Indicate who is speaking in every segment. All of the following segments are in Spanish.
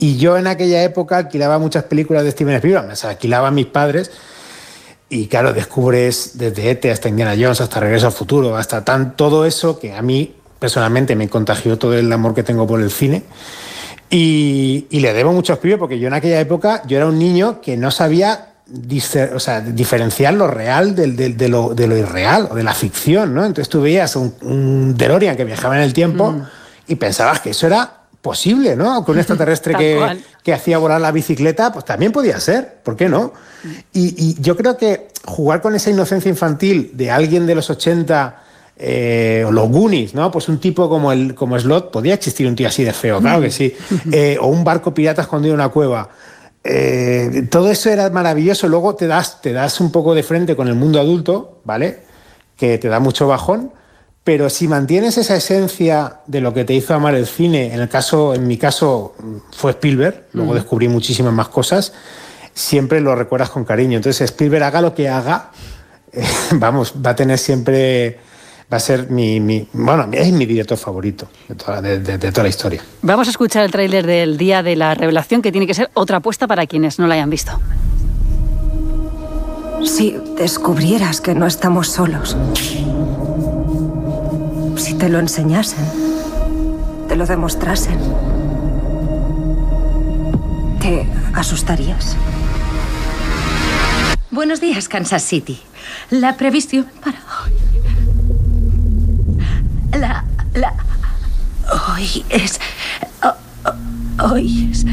Speaker 1: Y yo en aquella época alquilaba muchas películas de Steven Spielberg, o sea, alquilaba a mis padres. Y claro, descubres desde E.T. hasta Indiana Jones, hasta Regreso al Futuro, hasta todo eso que a mí personalmente me contagió todo el amor que tengo por el cine. Y le debo mucho a Spielberg porque yo en aquella época yo era un niño que no sabía diferenciar lo real de lo irreal o de la ficción, ¿no? Entonces tú veías un DeLorean que viajaba en el tiempo y pensabas que eso era posible, ¿no? Que un extraterrestre que hacía volar la bicicleta, pues también podía ser, ¿por qué no? Y yo creo que jugar con esa inocencia infantil de alguien de los 80, o los Goonies, ¿no? Pues un tipo como Slot, podía existir un tío así de feo, claro que sí. O un barco pirata escondido en una cueva. Todo eso era maravilloso. Luego te das un poco de frente con el mundo adulto, ¿vale? Que te da mucho bajón. Pero si mantienes esa esencia de lo que te hizo amar el cine, en mi caso fue Spielberg, luego descubrí muchísimas más cosas, siempre lo recuerdas con cariño. Entonces Spielberg, haga lo que haga, va a tener siempre, va a ser es mi director favorito de toda la historia.
Speaker 2: Vamos a escuchar el tráiler del Día de la Revelación, que tiene que ser otra apuesta para quienes no la hayan visto.
Speaker 3: Si descubrieras que no estamos solos, si te lo enseñasen, te lo demostrasen, ¿te asustarías?
Speaker 4: Buenos días, Kansas City. La previsión para hoy. Hoy es...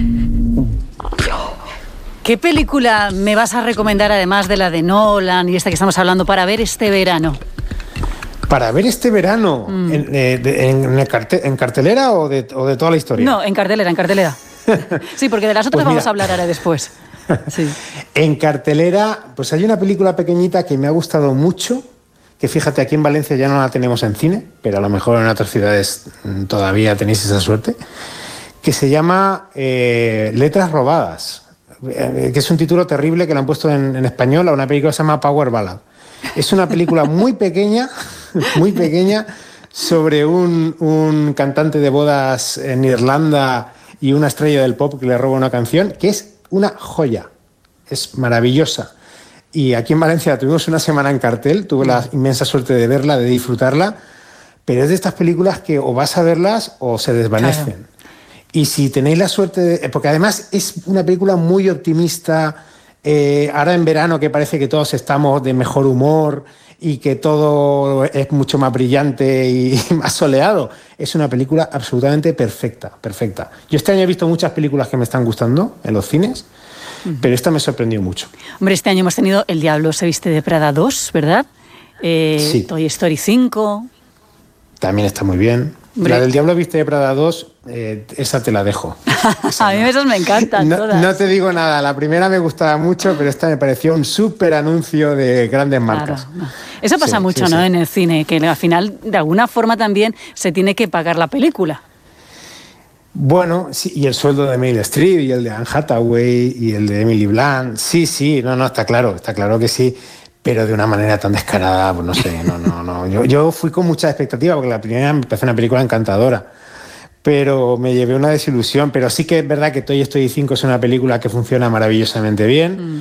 Speaker 2: ¿Qué película me vas a recomendar, además de la de Nolan y esta que estamos hablando, para ver este verano?
Speaker 1: ¿Para ver este verano? ¿En cartelera o de toda la historia?
Speaker 2: No, en cartelera. Sí, porque de las otras vamos a hablar ahora después. Sí.
Speaker 1: En cartelera, pues hay una película pequeñita que me ha gustado mucho, que fíjate, aquí en Valencia ya no la tenemos en cine, pero a lo mejor en otras ciudades todavía tenéis esa suerte, que se llama Letras robadas, que es un título terrible que le han puesto en español a una película que se llama Power Ballad. Es una película muy pequeña, sobre un cantante de bodas en Irlanda y una estrella del pop que le roba una canción, que es una joya, es maravillosa. Y aquí en Valencia la tuvimos una semana en cartel, tuve la inmensa suerte de verla, de disfrutarla, pero es de estas películas que o vas a verlas o se desvanecen. Claro. Y si tenéis la suerte porque además es una película muy optimista, ahora en verano que parece que todos estamos de mejor humor y que todo es mucho más brillante y más soleado, es una película absolutamente perfecta. Yo este año he visto muchas películas que me están gustando en los cines, pero esta me sorprendió mucho.
Speaker 2: Hombre, este año hemos tenido El Diablo se viste de Prada 2, ¿verdad?
Speaker 1: Sí.
Speaker 2: Toy Story 5.
Speaker 1: También está muy bien. Hombre. La del Diablo viste de Prada 2, esa te la dejo.
Speaker 2: A mí esas me encantan todas.
Speaker 1: No te digo nada, la primera me gustaba mucho, pero esta me pareció un súper anuncio de grandes marcas.
Speaker 2: Claro. Eso pasa mucho, ¿no? En el cine, que al final, de alguna forma también se tiene que pagar la película.
Speaker 1: Bueno, sí, y el sueldo de Meryl Streep, y el de Anne Hathaway, y el de Emily Blunt. Sí, está claro que sí. Pero de una manera tan descarada, pues no sé, no. Yo fui con mucha expectativa porque la primera me pareció una película encantadora, pero me llevé una desilusión. Pero sí que es verdad que Toy Story 5 es una película que funciona maravillosamente bien.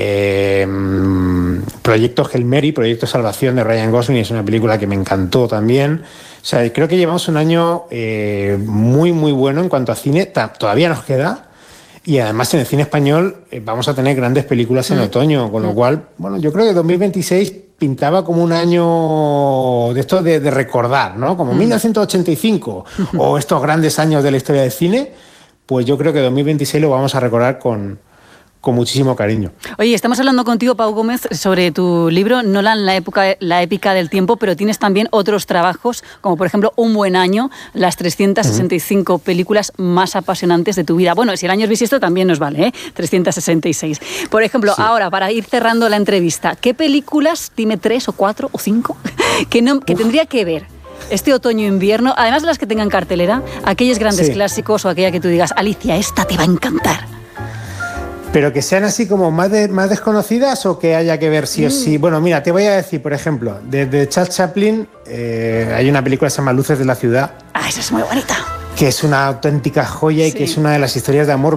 Speaker 1: Proyecto Hail Mary, Proyecto Salvación de Ryan Gosling es una película que me encantó también. O sea, creo que llevamos un año muy, muy bueno en cuanto a cine. Todavía nos queda. Y además en el cine español vamos a tener grandes películas en otoño, con lo cual, bueno, yo creo que 2026 pintaba como un año de esto de recordar, ¿no? Como 1985 o estos grandes años de la historia del cine, pues yo creo que 2026 lo vamos a recordar con muchísimo cariño.
Speaker 2: Oye, estamos hablando contigo, Pau Gómez, sobre tu libro Nolan, la épica del tiempo, pero tienes también otros trabajos, como por ejemplo Un buen año, las 365 películas más apasionantes de tu vida. Bueno, si el año es bisiesto también nos vale, ¿eh? 366. Por ejemplo, ahora, para ir cerrando la entrevista, ¿qué películas, dime 3 o 4 o 5, que tendría que ver este otoño-invierno, además de las que tengan cartelera, aquellos grandes clásicos o aquella que tú digas, Alicia, esta te va a encantar?
Speaker 1: ¿Pero que sean así como más desconocidas o que haya que ver sí o sí? Bueno, mira, te voy a decir, por ejemplo, de Charles Chaplin hay una película que se llama Luces de la ciudad.
Speaker 2: Ah, esa es muy bonita.
Speaker 1: Que es una auténtica joya y que es una de las historias de amor